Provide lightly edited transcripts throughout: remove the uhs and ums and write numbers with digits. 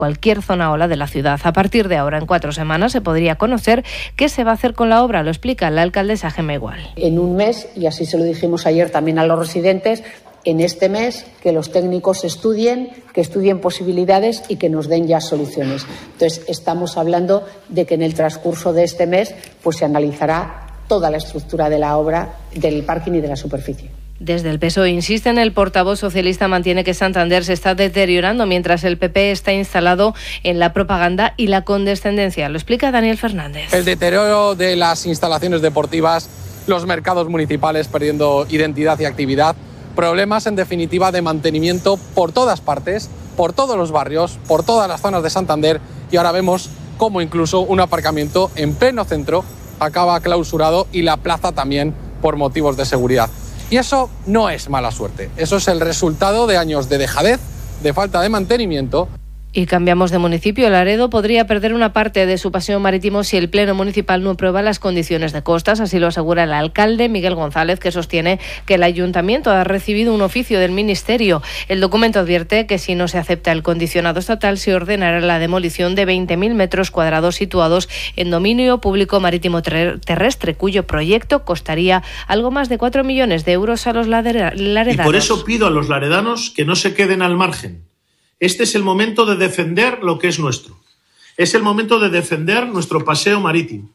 cualquier zona ola de la ciudad. A partir de ahora, en 4 semanas, se podría conocer qué se va a hacer con la obra. Lo explica la alcaldesa Gemma Igual. En un mes, y así se lo dijimos ayer también a los residentes, en este mes que los técnicos estudien, que estudien posibilidades y que nos den ya soluciones. Entonces, estamos hablando de que en el transcurso de este mes pues se analizará toda la estructura de la obra, del parking y de la superficie. Desde el PSOE insisten, el portavoz socialista mantiene que Santander se está deteriorando mientras el PP está instalado en la propaganda y la condescendencia. Lo explica Daniel Fernández. El deterioro de las instalaciones deportivas, los mercados municipales perdiendo identidad y actividad, problemas en definitiva de mantenimiento por todas partes, por todos los barrios, por todas las zonas de Santander, y ahora vemos cómo incluso un aparcamiento en pleno centro acaba clausurado y la plaza también por motivos de seguridad. Y eso no es mala suerte, eso es el resultado de años de dejadez, de falta de mantenimiento. Y cambiamos de municipio. Laredo podría perder una parte de su paseo marítimo si el Pleno Municipal no aprueba las condiciones de costas, así lo asegura el alcalde Miguel González, que sostiene que el ayuntamiento ha recibido un oficio del Ministerio. El documento advierte que si no se acepta el condicionado estatal, se ordenará la demolición de 20.000 metros cuadrados situados en dominio público marítimo terrestre, cuyo proyecto costaría algo más de 4 millones de euros a los laredanos. Y por eso pido a los laredanos que no se queden al margen. Este es el momento de defender lo que es nuestro. Es el momento de defender nuestro paseo marítimo.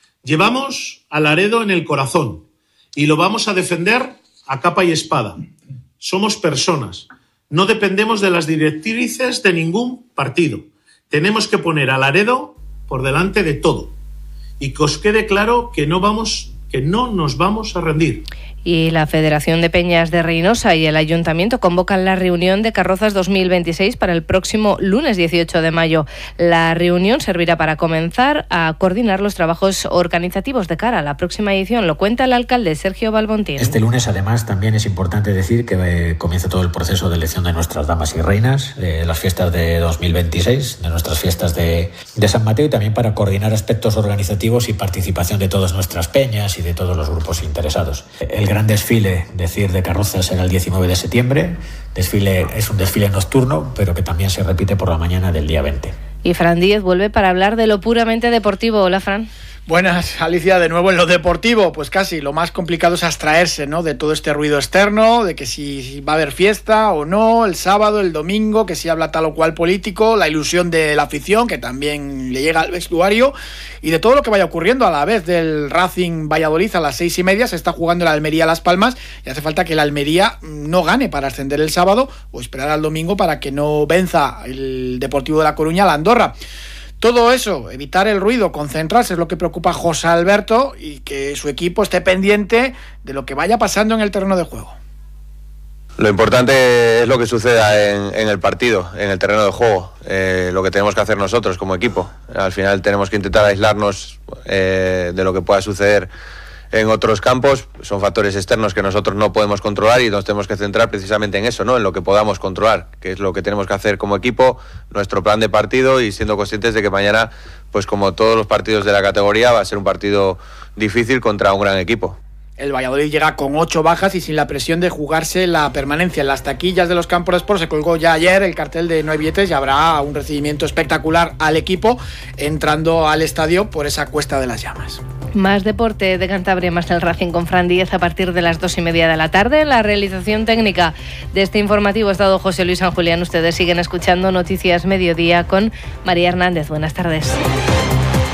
Llevamos a Laredo en el corazón y lo vamos a defender a capa y espada. Somos personas. No dependemos de las directrices de ningún partido. Tenemos que poner a Laredo por delante de todo. Y que os quede claro que no nos vamos a rendir. Y la Federación de Peñas de Reynosa y el Ayuntamiento convocan la reunión de Carrozas 2026 para el próximo lunes 18 de mayo. La reunión servirá para comenzar a coordinar los trabajos organizativos de cara a la próxima edición. Lo cuenta el alcalde Sergio Balbontín. Este lunes, además, también es importante decir que comienza todo el proceso de elección de nuestras damas y reinas, de las fiestas de 2026, de nuestras fiestas de San Mateo, y también para coordinar aspectos organizativos y participación de todas nuestras peñas y de todos los grupos interesados. El gran desfile, de carrozas será el 19 de septiembre. Es un desfile nocturno, pero que también se repite por la mañana del día 20. Y Fran Díez vuelve para hablar de lo puramente deportivo. Hola, Fran. Buenas, Alicia, de nuevo en lo deportivo. Pues casi lo más complicado es abstraerse, ¿no?, de todo este ruido externo, de que si va a haber fiesta o no, el sábado, el domingo, que si habla tal o cual político, la ilusión de la afición, que también le llega al vestuario, y de todo lo que vaya ocurriendo a la vez. Del Racing Valladolid a las 6:30 se está jugando la Almería Las Palmas, y hace falta que la Almería no gane para ascender el sábado o esperar al domingo para que no venza el Deportivo de La Coruña a la Andorra. Todo eso, evitar el ruido, concentrarse, es lo que preocupa a José Alberto, y que su equipo esté pendiente de lo que vaya pasando en el terreno de juego. Lo importante es lo que suceda en el partido, en el terreno de juego, lo que tenemos que hacer nosotros como equipo. Al final tenemos que intentar aislarnos de lo que pueda suceder en otros campos. Son factores externos que nosotros no podemos controlar y nos tenemos que centrar precisamente en eso, ¿no?, en lo que podamos controlar, que es lo que tenemos que hacer como equipo, nuestro plan de partido, y siendo conscientes de que mañana, pues como todos los partidos de la categoría, va a ser un partido difícil contra un gran equipo. El Valladolid llega con 8 bajas y sin la presión de jugarse la permanencia. En las taquillas de los campos de Sport se colgó ya ayer el cartel de no hay billetes y habrá un recibimiento espectacular al equipo entrando al estadio por esa Cuesta de las Llamas. Más deporte de Cantabria, más el Racing con Fran Díez a partir de las 2:30 de la tarde. En la realización técnica de este informativo ha estado José Luis San Julián. Ustedes siguen escuchando Noticias Mediodía con María Hernández. Buenas tardes.